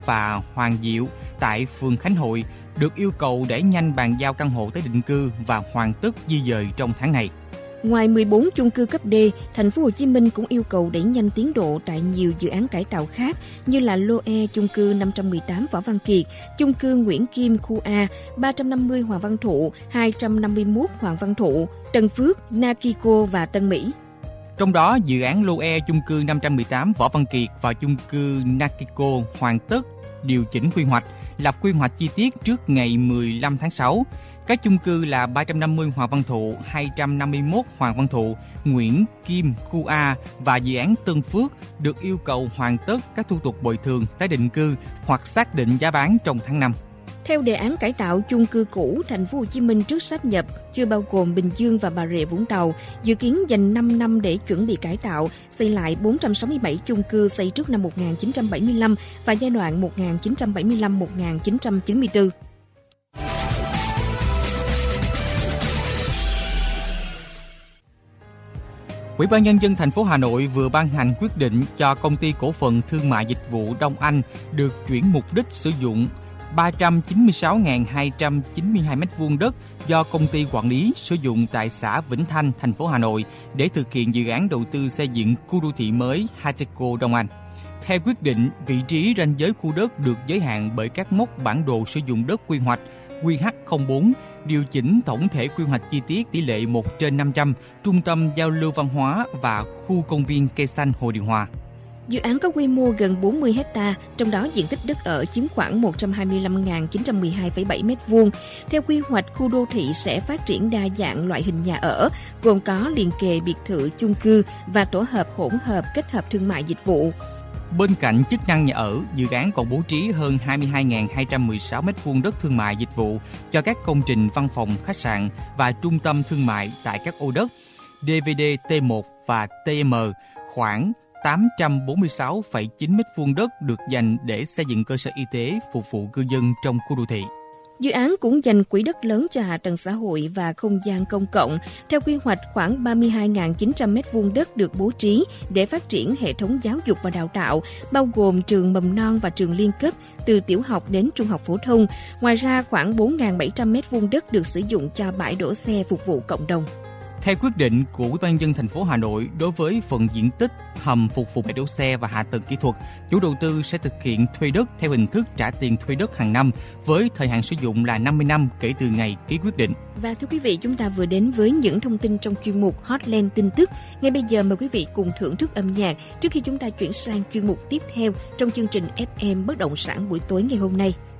và Hoàng Diệu tại phường Khánh Hội được yêu cầu đẩy nhanh bàn giao căn hộ tái định cư và hoàn tất di dời trong tháng này. Ngoài 14 chung cư cấp D, thành phố Hồ Chí Minh cũng yêu cầu đẩy nhanh tiến độ tại nhiều dự án cải tạo khác như là lô E chung cư 518 Võ Văn Kiệt, chung cư Nguyễn Kim khu A, 350 Hoàng Văn Thụ, 251 Hoàng Văn Thụ, Tân Phước, Nakiko và Tân Mỹ. Trong đó, dự án lô E chung cư 518 Võ Văn Kiệt và chung cư Nakiko hoàn tất điều chỉnh quy hoạch, lập quy hoạch chi tiết trước ngày 15 tháng 6. Các chung cư là 350 Hoàng Văn Thụ, 251 Hoàng Văn Thụ, Nguyễn Kim khu A và dự án Tân Phước được yêu cầu hoàn tất các thủ tục bồi thường, tái định cư hoặc xác định giá bán trong tháng 5. Theo đề án cải tạo chung cư cũ, thành phố Hồ Chí Minh trước sáp nhập chưa bao gồm Bình Dương và Bà Rịa Vũng Tàu, dự kiến dành 5 năm để chuẩn bị cải tạo, xây lại 467 chung cư xây trước năm 1975 và giai đoạn 1975-1994. Ủy ban Nhân dân thành phố Hà Nội vừa ban hành quyết định cho công ty cổ phần thương mại dịch vụ Đông Anh được chuyển mục đích sử dụng 396.292 m2 đất do công ty quản lý sử dụng tại xã Vĩnh Thanh, thành phố Hà Nội để thực hiện dự án đầu tư xây dựng khu đô thị mới Hateco Đông Anh. Theo quyết định, vị trí ranh giới khu đất được giới hạn bởi các mốc bản đồ sử dụng đất quy hoạch QH04, điều chỉnh tổng thể quy hoạch chi tiết tỷ lệ 1/500, trung tâm giao lưu văn hóa và khu công viên cây xanh Hồ Điều Hòa. Dự án có quy mô gần 40 ha, trong đó diện tích đất ở chiếm khoảng 125.912,7 m2. Theo quy hoạch, khu đô thị sẽ phát triển đa dạng loại hình nhà ở, gồm có liền kề biệt thự chung cư và tổ hợp hỗn hợp kết hợp thương mại dịch vụ. Bên cạnh chức năng nhà ở, dự án còn bố trí hơn 22.216 m2 đất thương mại dịch vụ cho các công trình văn phòng, khách sạn và trung tâm thương mại tại các ô đất DVD T1 và TM, khoảng 846,9 m2 đất được dành để xây dựng cơ sở y tế phục vụ cư dân trong khu đô thị. Dự án cũng dành quỹ đất lớn cho hạ tầng xã hội và không gian công cộng. Theo quy hoạch, khoảng 32.900 m2 đất được bố trí để phát triển hệ thống giáo dục và đào tạo, bao gồm trường mầm non và trường liên cấp, từ tiểu học đến trung học phổ thông. Ngoài ra, khoảng 4.700 m2 đất được sử dụng cho bãi đỗ xe phục vụ cộng đồng. Theo quyết định của Ủy ban nhân dân thành phố Hà Nội, đối với phần diện tích hầm phục vụ bãi đỗ xe và hạ tầng kỹ thuật, chủ đầu tư sẽ thực hiện thuê đất theo hình thức trả tiền thuê đất hàng năm với thời hạn sử dụng là 50 năm kể từ ngày ký quyết định. Và thưa quý vị, chúng ta vừa đến với những thông tin trong chuyên mục Hotline tin tức. Ngay bây giờ mời quý vị cùng thưởng thức âm nhạc trước khi chúng ta chuyển sang chuyên mục tiếp theo trong chương trình FM Bất động sản buổi tối ngày hôm nay.